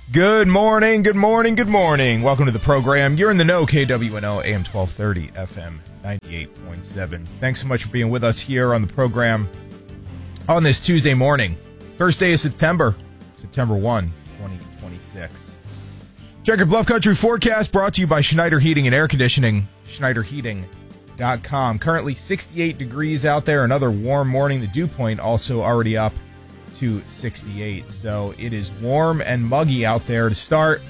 Good morning, good morning, good morning. Welcome to the program. You're in the know, KWNO, AM 1230, FM 98.7. Thanks so much for being with us here on the program on this Tuesday morning. First day of September 1, 2026. Check your Bluff Country forecast brought to you by Schneider Heating and Air Conditioning, SchneiderHeating.com. Currently 68 degrees out there, another warm morning. The dew point also already up to 68. So it is warm and muggy out there to start.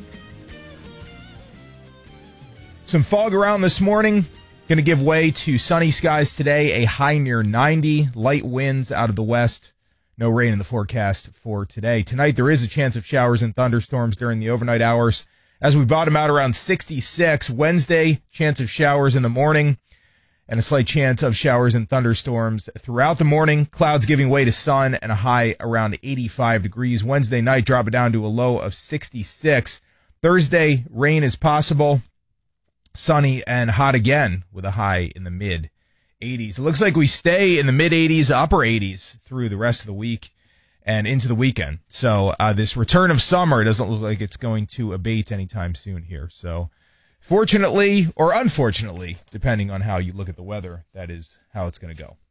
Some fog around this morning. Going to give way to sunny skies today. A high near 90. Light winds out of the west. No rain in the forecast for today. Tonight there is a chance of showers and thunderstorms during the overnight hours as we bottom out around 66. Wednesday, chance of showers in the morning and a slight chance of showers and thunderstorms throughout the morning. Clouds giving way to sun and a high around 85 degrees. Wednesday night, drop it down to a low of 66. Thursday, rain is possible. Sunny and hot again with a high in the mid-80s. It looks like we stay in the mid-80s, upper 80s through the rest of the week and into the weekend. So this return of summer doesn't look like it's going to abate anytime soon here. So fortunately or unfortunately, depending on how you look at the weather, that is how it's going to go.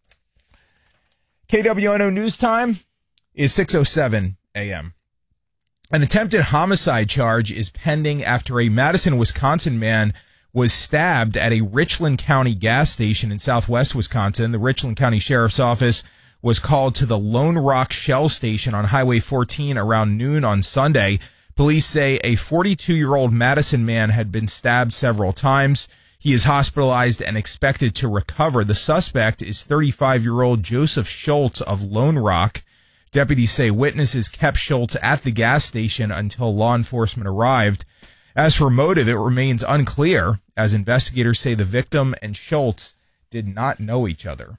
KWNO News Time is 6:07 a.m. An attempted homicide charge is pending after a Madison, Wisconsin man was stabbed at a Richland County gas station in southwest Wisconsin. The Richland County Sheriff's Office was called to the Lone Rock Shell Station on Highway 14 around noon on Sunday. Police say a 42-year-old Madison man had been stabbed several times. He is hospitalized and expected to recover. The suspect is 35-year-old Joseph Schultz of Lone Rock. Deputies say witnesses kept Schultz at the gas station until law enforcement arrived. As for motive, it remains unclear, as investigators say the victim and Schultz did not know each other.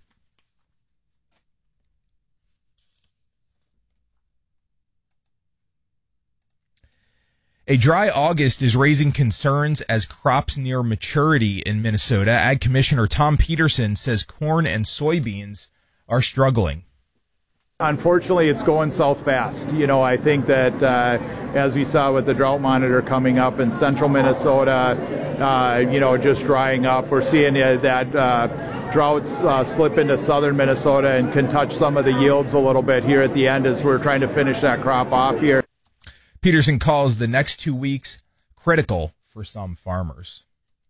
A dry August is raising concerns as crops near maturity in Minnesota. Ag Commissioner Tom Peterson says corn and soybeans are struggling. Unfortunately, it's going south fast. I think that as we saw with the drought monitor coming up in central Minnesota, just drying up, we're seeing that droughts slip into southern Minnesota and can touch some of the yields a little bit here at the end as we're trying to finish that crop off here. Peterson calls the next 2 weeks critical for some farmers.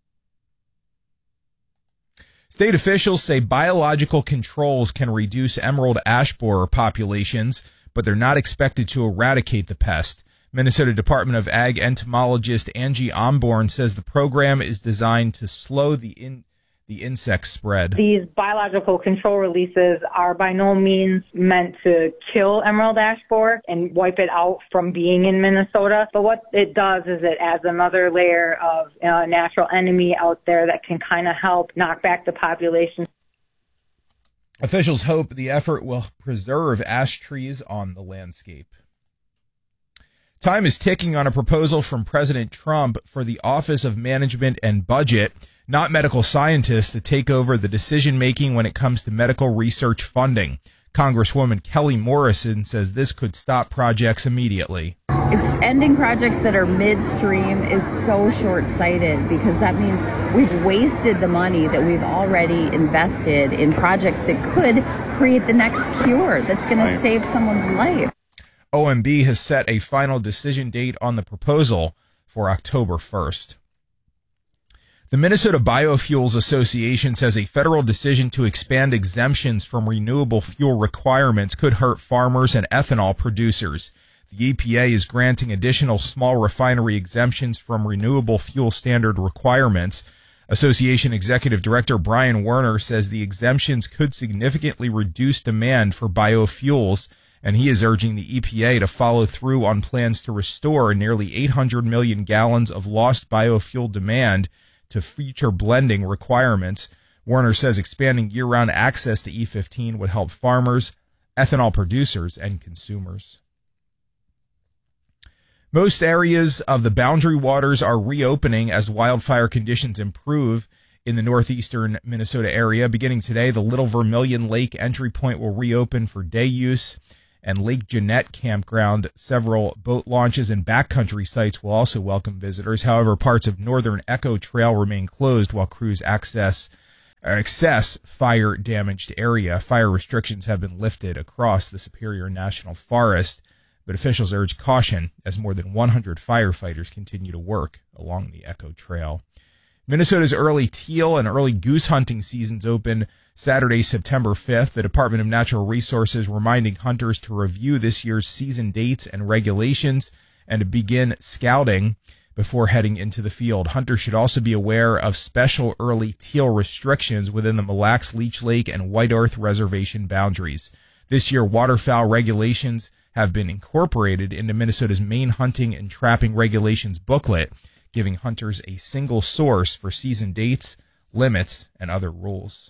State officials say biological controls can reduce emerald ash borer populations, but they're not expected to eradicate the pest. Minnesota Department of Ag entomologist Angie Omborn says the program is designed to slow the insect spread. These biological control releases are by no means meant to kill emerald ash borer and wipe it out from being in Minnesota. But what it does is it adds another layer of natural enemy out there that can kind of help knock back the population. Officials hope the effort will preserve ash trees on the landscape. Time is ticking on a proposal from President Trump for the Office of Management and Budget, not medical scientists, to take over the decision-making when it comes to medical research funding. Congresswoman Kelly Morrison says this could stop projects immediately. It's ending projects that are midstream is so short-sighted because that means we've wasted the money that we've already invested in projects that could create the next cure that's going to save someone's life. OMB has set a final decision date on the proposal for October 1st. The Minnesota Biofuels Association says a federal decision to expand exemptions from renewable fuel requirements could hurt farmers and ethanol producers. The EPA is granting additional small refinery exemptions from renewable fuel standard requirements. Association Executive Director Brian Werner says the exemptions could significantly reduce demand for biofuels, and he is urging the EPA to follow through on plans to restore nearly 800 million gallons of lost biofuel demand to future blending requirements. Werner says expanding year-round access to E15 would help farmers, ethanol producers, and consumers. Most areas of the Boundary Waters are reopening as wildfire conditions improve in the northeastern Minnesota area. Beginning today, the Little Vermilion Lake entry point will reopen for day use. and Lake Jeanette Campground. Several boat launches and backcountry sites will also welcome visitors. However, parts of Northern Echo Trail remain closed while crews access fire-damaged area. Fire restrictions have been lifted across the Superior National Forest, but officials urge caution as more than 100 firefighters continue to work along the Echo Trail. Minnesota's early teal and early goose hunting seasons open Saturday, September 5th. The Department of Natural Resources reminding hunters to review this year's season dates and regulations and to begin scouting before heading into the field. Hunters should also be aware of special early teal restrictions within the Mille Lacs, Leech Lake, and White Earth Reservation boundaries. This year, waterfowl regulations have been incorporated into Minnesota's main hunting and trapping regulations booklet, giving hunters a single source for season dates, limits, and other rules.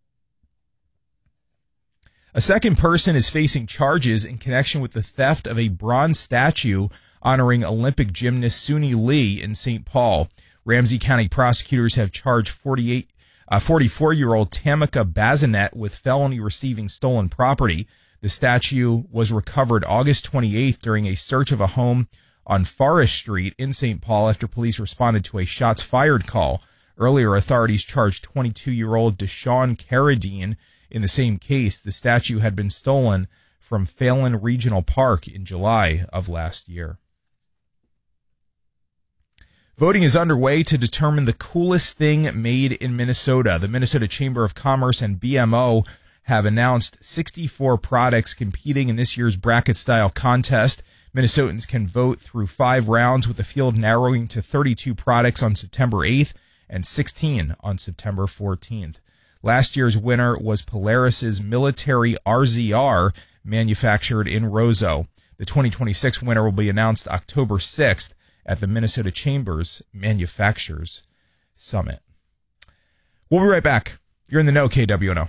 A second person is facing charges in connection with the theft of a bronze statue honoring Olympic gymnast Suni Lee in St. Paul. Ramsey County prosecutors have charged 44-year-old Tamika Bazinet with felony receiving stolen property. The statue was recovered August 28th during a search of a home on Forest Street in St. Paul after police responded to a shots fired call. Earlier, authorities charged 22-year-old Deshaun Carradine in the same case. The statue had been stolen from Phelan Regional Park in July of last year. Voting is underway to determine the coolest thing made in Minnesota. The Minnesota Chamber of Commerce and BMO have announced 64 products competing in this year's bracket-style contest. Minnesotans can vote through 5 rounds, with the field narrowing to 32 products on September 8th and 16 on September 14th. Last year's winner was Polaris's military RZR, manufactured in Roseau. The 2026 winner will be announced October 6th at the Minnesota Chamber's Manufacturers Summit. We'll be right back. You're in the know, KWNO.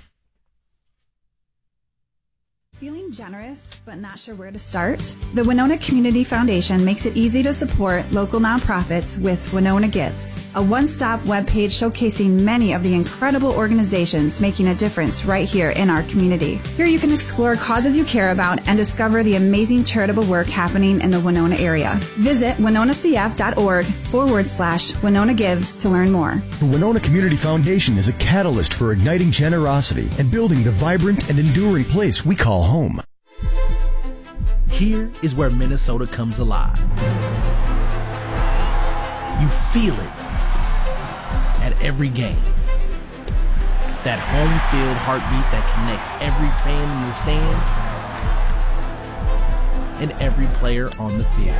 Feeling generous but not sure where to start? The Winona Community Foundation makes it easy to support local nonprofits with Winona Gives, a one-stop webpage showcasing many of the incredible organizations making a difference right here in our community. Here you can explore causes you care about and discover the amazing charitable work happening in the Winona area. Visit winonacf.org/Winona Gives to learn more. The Winona Community Foundation is a catalyst for igniting generosity and building the vibrant and enduring place we call home. Here is where Minnesota comes alive. You feel it at every game. That home field heartbeat that connects every fan in the stands and every player on the field.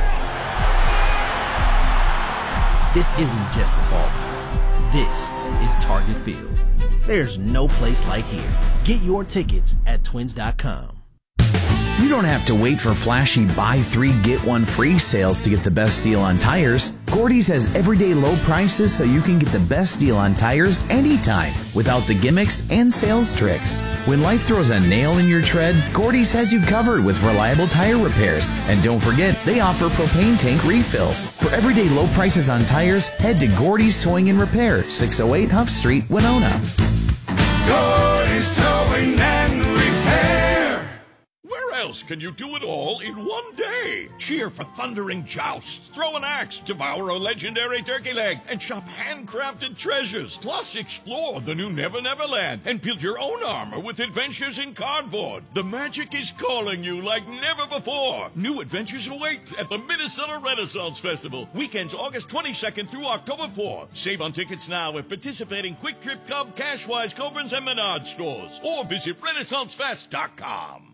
This isn't just a ballpark. This is Target Field. There's no place like here. Get your tickets at twins.com. You don't have to wait for flashy buy 3 get 1 free sales to get the best deal on tires. Gordy's has everyday low prices so you can get the best deal on tires anytime without the gimmicks and sales tricks. When life throws a nail in your tread, Gordy's has you covered with reliable tire repairs. And don't forget, they offer propane tank refills. For everyday low prices on tires, head to Gordy's Towing and Repair, 608 Huff Street, Winona. Gordy's Towing and Repair. Where else can you do it all in one day? Cheer for thundering jousts, throw an axe, devour a legendary turkey leg, and shop handcrafted treasures. Plus, explore the new Never Never Land and build your own armor with adventures in cardboard. The magic is calling you like never before. New adventures await at the Minnesota Renaissance Festival. Weekends August 22nd through October 4th. Save on tickets now at participating Quick Trip Cub, Cashwise, Cobrins, and Menard stores. Or visit RenaissanceFest.com.